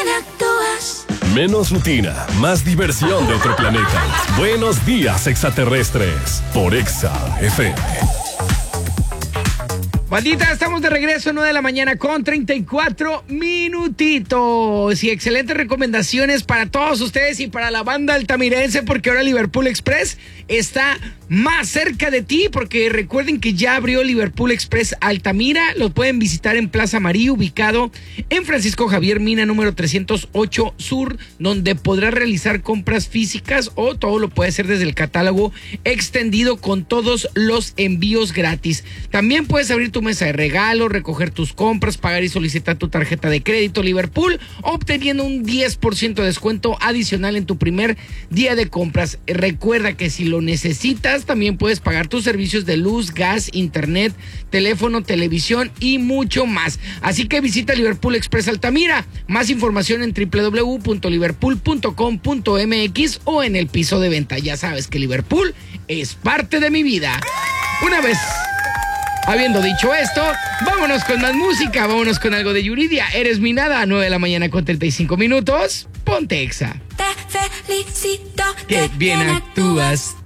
actúas. Menos rutina, más diversión de otro planeta. Buenos días, extraterrestres. Por Exa FM. Bandita, estamos de regreso, 9 de la mañana con 34 minutitos. Y excelentes recomendaciones para todos ustedes y para la banda altamirense, porque ahora Liverpool Express está más cerca de ti, porque recuerden que ya abrió Liverpool Express Altamira. Lo pueden visitar en Plaza María, ubicado en Francisco Javier Mina, número 308 Sur, donde podrás realizar compras físicas o todo lo puede hacer desde el catálogo extendido con todos los envíos gratis. También puedes abrir tu mesa de regalo, recoger tus compras, pagar y solicitar tu tarjeta de crédito Liverpool, obteniendo un 10% de descuento adicional en tu primer día de compras. Recuerda que si lo necesitas, también puedes pagar tus servicios de luz, gas, internet, teléfono, televisión y mucho más. Así que visita Liverpool Express Altamira. Más información en www.liverpool.com.mx o en el piso de venta. Ya sabes que Liverpool es parte de mi vida. Una vez habiendo dicho esto, vámonos con más música, vámonos con algo de Yuridia. Eres mi nada, 9 de la mañana con 35 minutos. Ponte Exa. Te felicito Que bien actúas.